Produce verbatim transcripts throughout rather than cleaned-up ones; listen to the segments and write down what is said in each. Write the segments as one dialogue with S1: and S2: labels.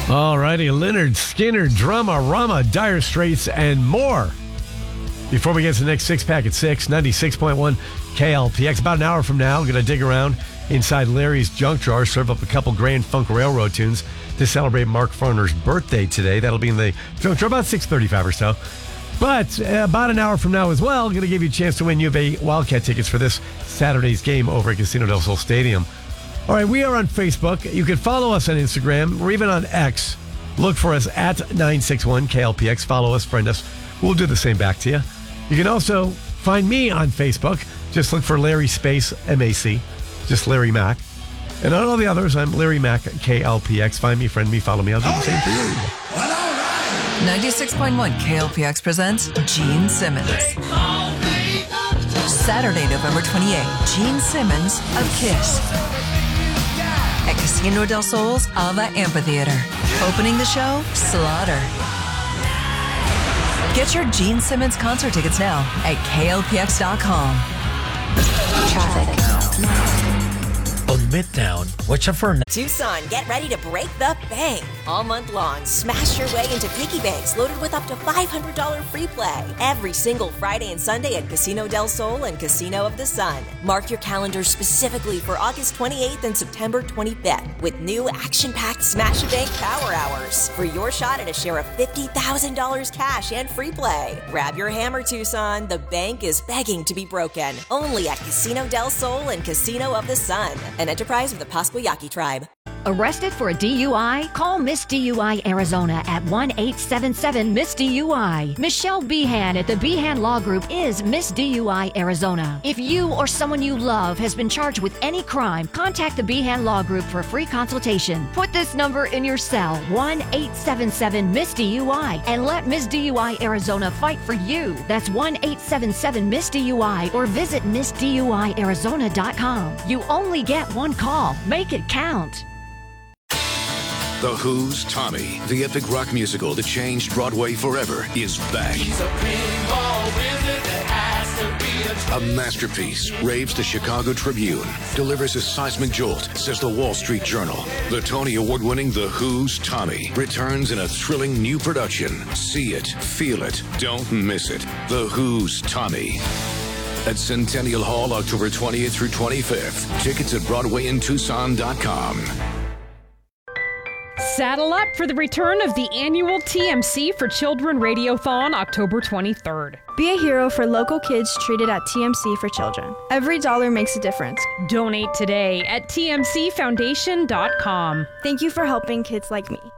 S1: All righty, Leonard Skinner, Drama Rama, Dire Straits, and more. Before we get to the next six-pack at six, ninety-six point one K L P X. About an hour from now, we're going to dig around inside Larry's junk drawer, serve up a couple Grand Funk Railroad tunes to celebrate Mark Farner's birthday today. That'll be in the junk drawer about six thirty-five or so. But uh, about an hour from now as well, going to give you a chance to win U of A Wildcat tickets for this Saturday's game over at Casino del Sol Stadium. All right, we are on Facebook. You can follow us on Instagram or even on X. Look for us at nine six one K L P X. Follow us, friend us. We'll do the same back to you. You can also find me on Facebook. Just look for Larry Space M A C. Just Larry Mack. And on all the others, I'm Larry Mack, K L P X. Find me, friend me, follow me. I'll do the same for you.
S2: ninety-six point one K L P X presents Gene Simmons. Saturday, November twenty-eighth, Gene Simmons of Kiss at Casino del Sol's Ava Amphitheater. Opening the show, Slaughter. Get your Gene Simmons concert tickets now at K L P X dot com.
S3: Traffic.
S4: On Midtown, watch out for...
S5: Tucson, get ready to break the bank. All month long, smash your way into piggy banks loaded with up to five hundred dollars free play. Every single Friday and Sunday at Casino del Sol and Casino of the Sun. Mark your calendars specifically for August twenty-eighth and September twenty-fifth with new action-packed Smash a Bank Power Hours for your shot at a share of fifty thousand dollars cash and free play. Grab your hammer, Tucson. The bank is begging to be broken. Only at Casino del Sol and Casino of the Sun. An enterprise of the Pasquayaki Tribe.
S6: Arrested for a D U I? Call Miss D U I Arizona at one eight seven seven Miss D U I. Michelle Behan at the Behan Law Group is Miss D U I Arizona. If you or someone you love has been charged with any crime, contact the Behan Law Group for a free consultation. Put this number in your cell, one eight seven seven Miss D U I, and let Miss D U I Arizona fight for you. That's one eight seven seven Miss D U I or visit Miss D U I Arizona dot com. You only get one call. Make it count.
S7: The Who's Tommy, the epic rock musical that changed Broadway forever, is back.
S8: He's a pinball wizard that has to be a...
S7: A masterpiece, raves the Chicago Tribune, delivers a seismic jolt, says the Wall Street Journal. The Tony Award-winning The Who's Tommy returns in a thrilling new production. See it, feel it, don't miss it. The Who's Tommy. At Centennial Hall, October twentieth through twenty-fifth. Tickets at Broadway in Tucson dot com.
S9: Saddle up for the return of the annual T M C for Children Radiothon, October twenty-third.
S10: Be a hero for local kids treated at T M C for Children. Every dollar makes a difference.
S9: Donate today at T M C foundation dot com.
S10: Thank you for helping kids like me.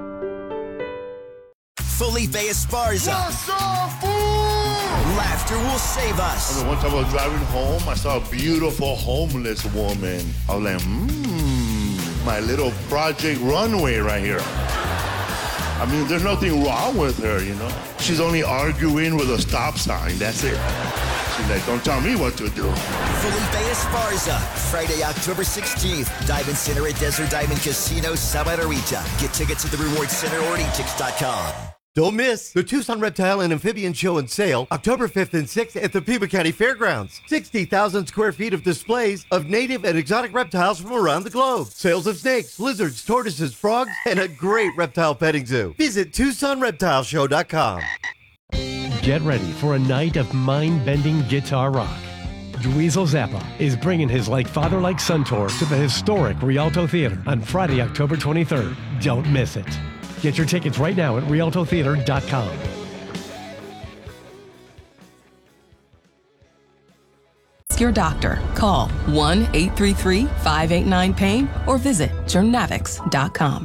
S11: Felipe Esparza.
S8: What's up, fool?
S11: Laughter will save us.
S12: I mean, one time I was driving home, I saw a beautiful homeless woman. I was like, mmm, my little project runway right here. I mean, there's nothing wrong with her, you know? She's only arguing with a stop sign, that's it. She's like, don't tell me what to do.
S11: Felipe Esparza, Friday, October sixteenth. Diamond Center at Desert Diamond Casino, Santa Rita. Get tickets at the Reward Center or e tix dot com.
S13: Don't miss the Tucson Reptile and Amphibian Show and Sale, October fifth and sixth at the Pima County Fairgrounds. sixty thousand square feet of displays of native and exotic reptiles from around the globe. Sales of snakes, lizards, tortoises, frogs, and a great reptile petting zoo. Visit Tucson Reptile Show dot com.
S1: Get ready for a night of mind-bending guitar rock. Dweezil Zappa is bringing his Like Father Like Son tour to the historic Rialto Theater on Friday, October twenty-third. Don't miss it. Get your tickets right now at Rialto Theater dot com.
S2: Ask your doctor. Call one eight three three, five eight nine, pain or visit journavix dot com.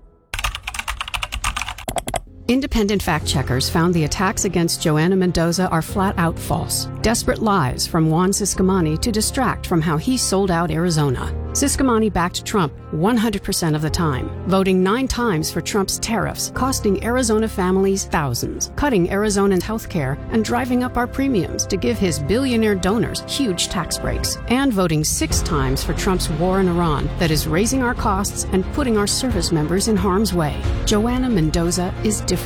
S14: Independent fact checkers found the attacks against Joanna Mendoza are flat out false. Desperate lies from Juan Ciscomani to distract from how he sold out Arizona. Ciscomani backed Trump one hundred percent of the time, voting nine times for Trump's tariffs, costing Arizona families thousands, cutting Arizona's health care, and driving up our premiums to give his billionaire donors huge tax breaks, and voting six times for Trump's war in Iran that is raising our costs and putting our service members in harm's way. Joanna Mendoza is different.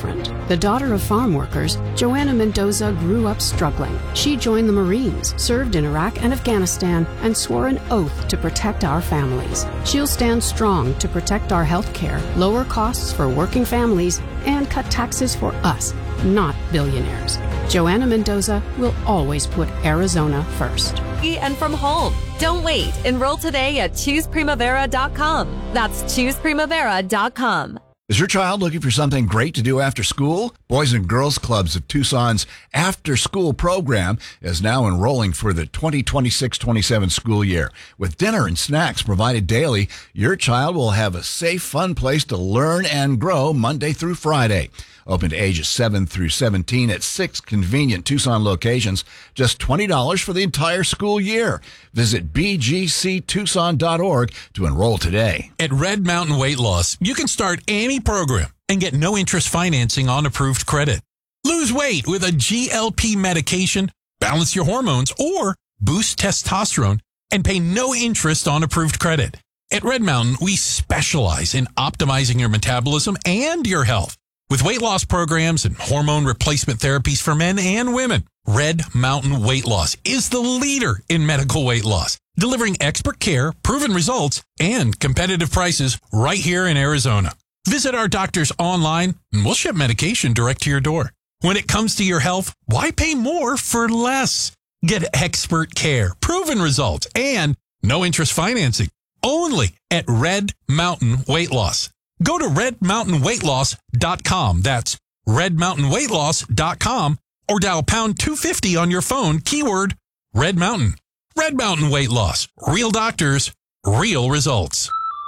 S14: The daughter of farm workers, Joanna Mendoza grew up struggling. She joined the Marines, served in Iraq and Afghanistan, and swore an oath to protect our families. She'll stand strong to protect our health care, lower costs for working families, and cut taxes for us, not billionaires. Joanna Mendoza will always put Arizona first.
S15: And from home. Don't wait. Enroll today at choose primavera dot com. That's choose primavera dot com.
S16: Is your child looking for something great to do after school? Boys and Girls Clubs of Tucson's after-school program is now enrolling for the twenty twenty-six twenty-seven school year. With dinner and snacks provided daily, your child will have a safe, fun place to learn and grow Monday through Friday. Open to ages seven through seventeen at six convenient Tucson locations. Just twenty dollars for the entire school year. Visit b g c tucson dot org to enroll today.
S17: At Red Mountain Weight Loss, you can start any program and get no interest financing on approved credit. Lose weight with a G L P medication, balance your hormones, or boost testosterone and pay no interest on approved credit. At Red Mountain, we specialize in optimizing your metabolism and your health. With weight loss programs and hormone replacement therapies for men and women, Red Mountain Weight Loss is the leader in medical weight loss, delivering expert care, proven results, and competitive prices right here in Arizona. Visit our doctors online, and we'll ship medication direct to your door. When it comes to your health, why pay more for less? Get expert care, proven results, and no interest financing. Only at Red Mountain Weight Loss. Go to red mountain weight loss dot com. That's red mountain weight loss dot com or dial pound two fifty on your phone, keyword Red Mountain. Red Mountain Weight Loss. Real doctors, real results.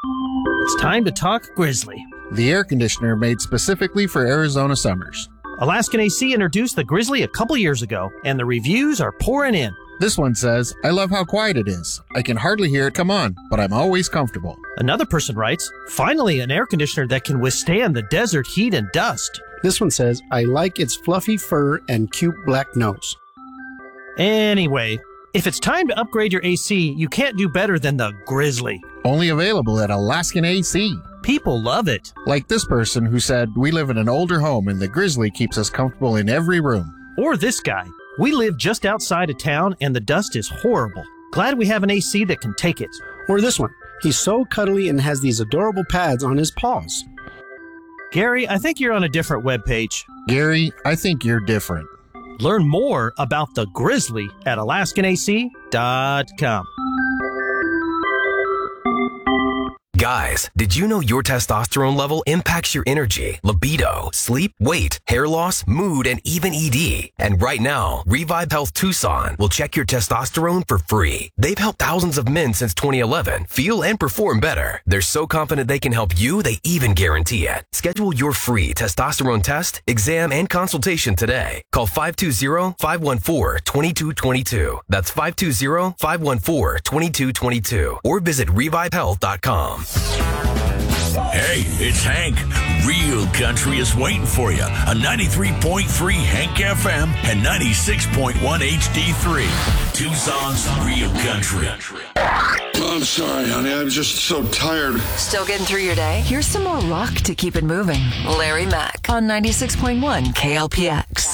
S18: It's time to talk Grizzly.
S19: The air conditioner made specifically for Arizona summers.
S18: Alaskan A C introduced the Grizzly a couple years ago, and the reviews are pouring in.
S19: This one says, I love how quiet it is. I can hardly hear it come on, but I'm always comfortable.
S18: Another person writes, finally an air conditioner that can withstand the desert heat and dust.
S20: This one says, I like its fluffy fur and cute black nose.
S18: Anyway, if it's time to upgrade your A C, you can't do better than the Grizzly.
S19: Only available at Alaskan A C.
S18: People love it.
S19: Like this person who said, we live in an older home and the Grizzly keeps us comfortable in every room.
S18: Or this guy. We live just outside of town and the dust is horrible. Glad we have an A C that can take it.
S20: Or this one. He's so cuddly and has these adorable pads on his paws.
S18: Gary, I think you're on a different webpage.
S19: Gary, I think you're different.
S18: Learn more about the Grizzly at alaskan a c dot com.
S21: Guys, did you know your testosterone level impacts your energy, libido, sleep, weight, hair loss, mood, and even E D? And right now, Revive Health Tucson will check your testosterone for free. They've helped thousands of men since twenty eleven feel and perform better. They're so confident they can help you, they even guarantee it. Schedule your free testosterone test, exam, and consultation today. Call five two zero, five one four, two two two two. That's five two zero, five one four, two two two two. Or visit revive health dot com.
S22: Hey, it's Hank. Real country is waiting for you on ninety-three point three Hank F M and ninety-six point one H D three. Tucson's Real Country.
S23: I'm sorry, honey. I'm just so tired.
S2: Still getting through your day? Here's some more rock to keep it moving. Larry Mack on ninety-six point one K L P X.